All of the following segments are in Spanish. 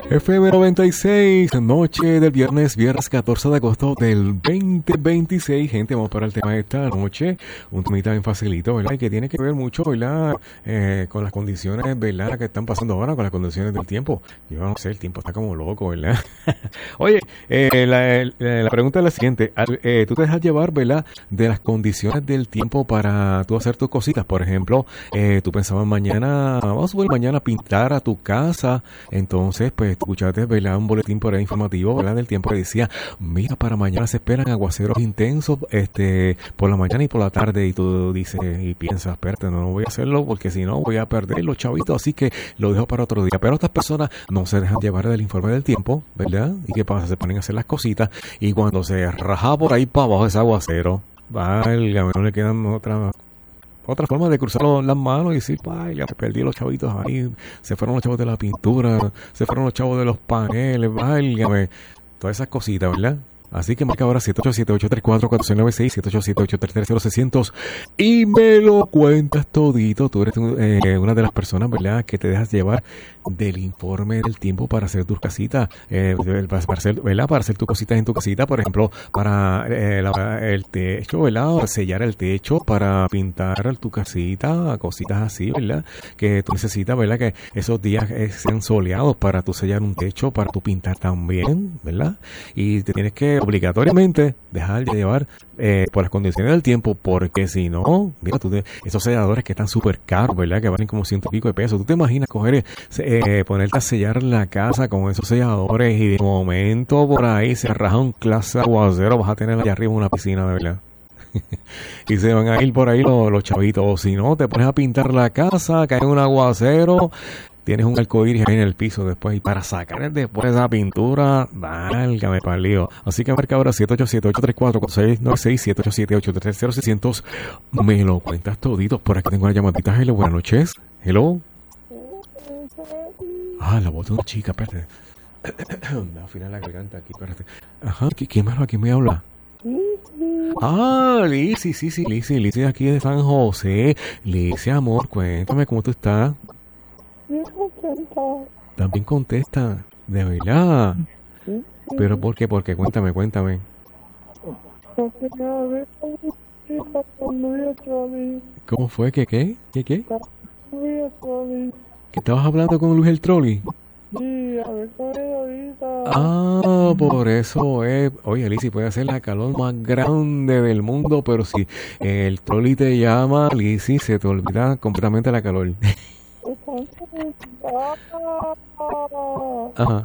FM 96, noche del viernes 14 de agosto del 2026. Gente, vamos para el tema de esta noche. Un temita bien facilito, ¿verdad? Y que tiene que ver mucho, ¿verdad? Con las condiciones, ¿verdad? Que están pasando ahora, con las condiciones del tiempo. Yo no sé, el tiempo está como loco, ¿verdad? Oye, la pregunta es la siguiente. ¿Tú te dejas llevar, ¿verdad? De las condiciones del tiempo para tú hacer tus cositas. Por ejemplo, tú pensabas mañana, vamos a subir mañana a pintar a tu casa. Entonces, pues, escuchaste, ¿verdad? Un boletín por ahí informativo, ¿verdad? Del tiempo que decía, mira, para mañana se esperan aguaceros intensos, por la mañana y por la tarde. Y tú dices y piensas, espérate, no voy a hacerlo porque si no voy a perder los chavitos, así que lo dejo para otro día. Pero estas personas no se dejan llevar del informe del tiempo, ¿verdad? ¿Y qué pasa? Se ponen a hacer las cositas y cuando se raja por ahí para abajo ese aguacero, válgame, no le quedan otra forma de cruzar las manos y decir, ay, ya perdí los chavitos ahí, se fueron los chavos de la pintura, se fueron los chavos de los paneles, válgame, todas esas cositas, ¿verdad? Así que marca ahora 787-834-4696, 787-833-0600 y me lo cuentas todito. Tú eres una de las personas, ¿verdad?, que te dejas llevar del informe del tiempo para hacer tus casitas, para hacer, ¿verdad?, para hacer tus cositas en tu casita, por ejemplo, para el techo, ¿verdad?, sellar el techo, para pintar tu casita, cositas así, ¿verdad?, que tú necesitas, ¿verdad?, que esos días sean soleados para tú sellar un techo, para tú pintar también, ¿verdad?, y te tienes que obligatoriamente dejar de llevar por las condiciones del tiempo, porque si no, mira, esos selladores que están súper caros, ¿verdad?, que valen como 100 y pico de pesos. ¿Tú te imaginas coger, ponerte a sellar la casa con esos selladores y de momento por ahí se raja un clase de aguacero, vas a tener allá arriba una piscina, de verdad? Y se van a ir por ahí los chavitos. O si no, te pones a pintar la casa, cae un aguacero, tienes un arcoíris ahí en el piso después, y para sacar después esa pintura, válgame para el lío. Así que marca ahora 787-834-4696, 787-833-0600. Me lo cuentas todito. Por aquí tengo una llamadita. Hello, buenas noches. Hello. La voz de una chica, espérate. Me afina la garganta aquí, espérate. Ajá, ¿quién más aquí me habla? Lizzy, sí, Lizzy aquí de San José. Lizzy, amor, cuéntame cómo tú estás. Bien contenta. También contesta, de verdad. Sí. ¿Pero por qué? Porque cuéntame. Porque cada vez con Luis Trolley. ¿Cómo fue? ¿Qué? Luis Trolley. ¿Que estabas hablando con Luis el Trolley? Sí, a ver con él ahorita. Por eso es. Oye, Lizzy, puede ser la calor más grande del mundo, pero si el Trolley te llama, Lizzy, se te olvida completamente la calor. Ajá.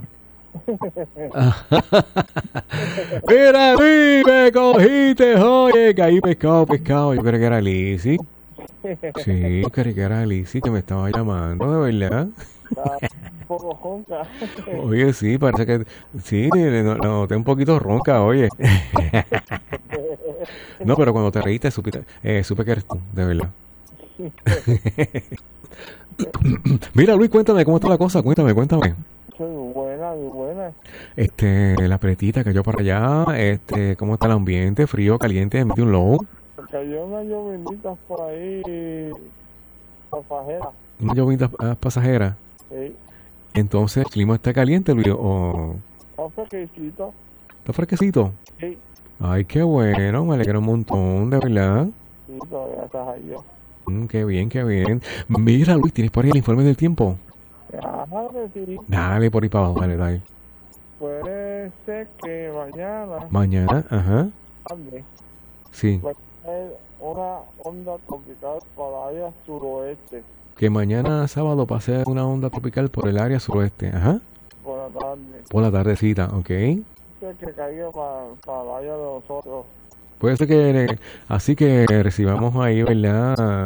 Mira, Luis, me cogiste, oye, que ahí pescado. Yo creo que era Lizzy. Sí, yo creo que era Lizzy que me estaba llamando, de verdad. Un poco ronca. Oye, sí, parece que sí, noté un poquito ronca, oye. No, pero cuando te reíste supe que eres tú, de verdad. Mira, Luis, cuéntame cómo está la cosa, cuéntame. Buena. La pretita cayó para allá, cómo está el ambiente, frío, caliente, metió un low. Cayó una llovinita por ahí, pasajera. Una llovita pasajera. Sí. Entonces, ¿el clima está caliente, Luis? ¿O Está fresquecito. está fresquecito? Sí. Ay, qué bueno, me alegra un montón, de verdad. Sí, todavía estás ahí. Qué bien. Mira, Luis, ¿tienes por ahí el informe del tiempo? Ajá, sí. Dale, por ahí para abajo, dale. Puede ser que mañana. Mañana, ajá. Ande. Sí, Puede ser una onda tropical para el área suroeste. que mañana sábado pase una onda tropical por el área suroeste, ajá. Por la tarde. Por la tardecita, ¿ok? Puede ser que caiga para el área de nosotros. Puede ser que así que recibamos ahí, ¿verdad?